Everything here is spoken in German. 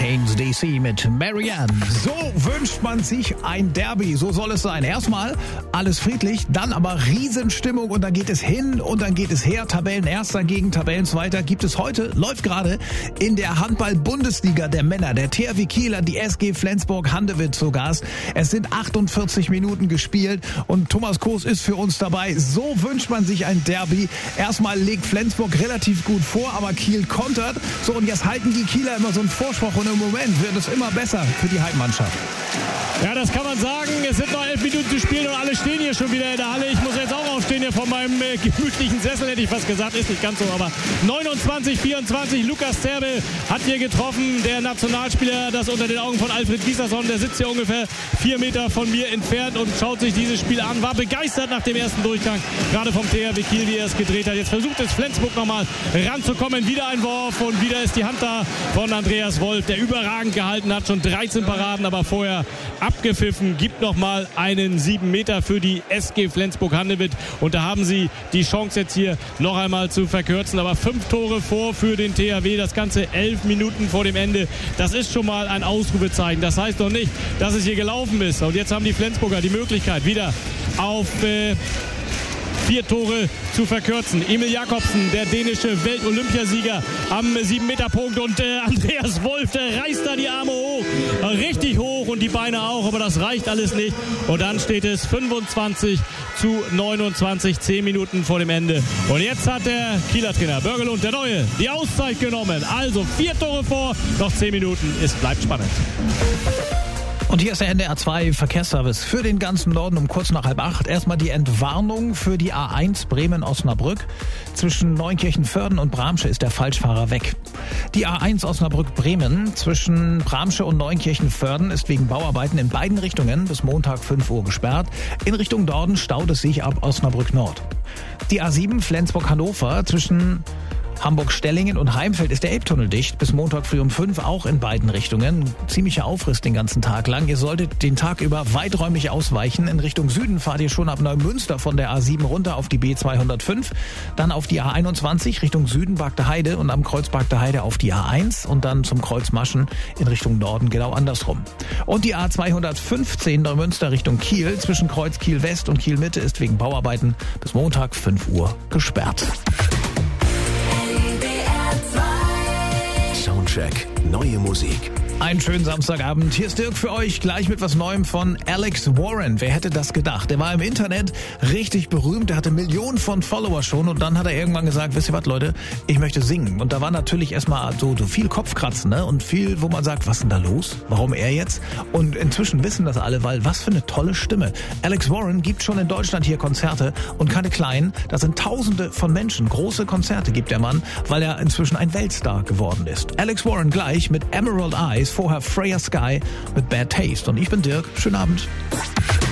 Hurricanes DC mit Marianne. So wünscht man sich ein Derby, so soll es sein. Erstmal alles friedlich, dann aber Riesenstimmung und dann geht es hin und dann geht es her. Tabellenerster gegen Tabellenzweiter gibt es heute, läuft gerade in der Handball-Bundesliga der Männer. Der THW Kiel hat die SG Flensburg-Handewitt zu Gast. Es sind 48 Minuten gespielt und Thomas Koos ist für uns dabei. So wünscht man sich ein Derby. Erstmal legt Flensburg relativ gut vor, aber Kiel kontert. So, und jetzt halten die Kieler immer so einen Vorsprung und im Moment wird es immer besser für die Heimmannschaft. Ja, das kann man sagen. Es sind noch 11 Minuten zu spielen und alle stehen hier schon wieder in der Halle. Ich muss jetzt auch aufstehen hier von meinem gemütlichen Sessel, hätte ich fast gesagt. Ist nicht ganz so, aber 29-24. Lukas Zerbel hat hier getroffen. Der Nationalspieler, das unter den Augen von Alfred Gislason, der sitzt hier ungefähr 4 Meter von mir entfernt und schaut sich dieses Spiel an. War begeistert nach dem ersten Durchgang, gerade vom THW Kiel, wie er es gedreht hat. Jetzt versucht es Flensburg nochmal ranzukommen. Wieder ein Wurf und wieder ist die Hand da von Andreas Wolf, der überragend gehalten hat. Schon 13 Paraden, aber vorher abgepfiffen. Gibt nochmal einen 7 Meter für die SG Flensburg-Handewitt. Und da haben sie die Chance jetzt hier noch einmal zu verkürzen. Aber 5 Tore vor für den THW. Das Ganze 11 Minuten vor dem Ende. Das ist schon mal ein Ausrufezeichen. Das heißt doch nicht, dass es hier gelaufen ist. Und jetzt haben die Flensburger die Möglichkeit, wieder auf 4 Tore zu verkürzen. Emil Jakobsen, der dänische Welt-Olympiasieger am 7-Meter-Punkt und Andreas Wolf, der reißt da die Arme hoch, richtig hoch und die Beine auch, aber das reicht alles nicht. Und dann steht es 25-29, 10 Minuten vor dem Ende. Und jetzt hat der Kieler Trainer Börgelund, der Neue, die Auszeit genommen. Also 4 Tore vor, noch 10 Minuten. Es bleibt spannend. Und hier ist der NDR 2 Verkehrsservice für den ganzen Norden um kurz nach 7:30. Erstmal die Entwarnung für die A1 Bremen-Osnabrück. Zwischen Neunkirchen-Vörden und Bramsche ist der Falschfahrer weg. Die A1 Osnabrück-Bremen zwischen Bramsche und Neunkirchen-Vörden ist wegen Bauarbeiten in beiden Richtungen bis Montag 5 Uhr gesperrt. In Richtung Norden staut es sich ab Osnabrück-Nord. Die A7 Flensburg-Hannover zwischen Hamburg-Stellingen und Heimfeld ist der Elbtunnel dicht. Bis Montag früh um 5 auch in beiden Richtungen. Ziemlicher Aufriss den ganzen Tag lang. Ihr solltet den Tag über weiträumig ausweichen. In Richtung Süden fahrt ihr schon ab Neumünster von der A7 runter auf die B205. Dann auf die A21 Richtung Süden Bagde Heide und am Kreuz Bagde Heide auf die A1 und dann zum Kreuz Maschen in Richtung Norden genau andersrum. Und die A215 Neumünster Richtung Kiel zwischen Kreuz Kiel West und Kiel Mitte ist wegen Bauarbeiten bis Montag 5 Uhr gesperrt. Soundcheck, neue Musik. Einen schönen Samstagabend. Hier ist Dirk für euch, gleich mit was Neuem von Alex Warren. Wer hätte das gedacht? Der war im Internet richtig berühmt, der hatte Millionen von Follower schon und dann hat er irgendwann gesagt, wisst ihr was, Leute, ich möchte singen. Und da war natürlich erstmal so viel Kopfkratzen, ne? Und viel, wo man sagt, was ist denn da los? Warum er jetzt? Und inzwischen wissen das alle, weil was für eine tolle Stimme. Alex Warren gibt schon in Deutschland hier Konzerte und keine kleinen, das sind Tausende von Menschen. Große Konzerte gibt der Mann, weil er inzwischen ein Weltstar geworden ist. Alex Warren gleich mit Emerald Eyes, vorher Freya Sky mit Bad Taste. Und ich bin Dirk. Schönen Abend.